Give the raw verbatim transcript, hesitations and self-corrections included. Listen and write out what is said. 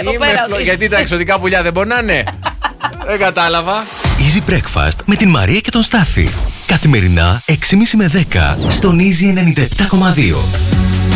εδώ πέρα. Φλο... Γιατί τα εξωτικά πουλιά δεν πονάνε. Δεν κατάλαβα. Easy Breakfast με την Μαρία και τον Στάφη. Καθημερινά έξι και μισή με δέκα στον Easy ενενήντα επτά κόμμα δύο.